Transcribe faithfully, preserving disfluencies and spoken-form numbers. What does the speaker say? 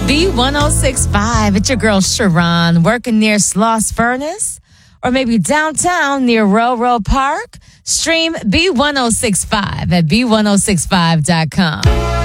B one oh six point five. It's your girl Sharon, working near Sloss Furnace, or maybe downtown near Railroad Park. Stream B one oh six point five at B one oh six five dot com.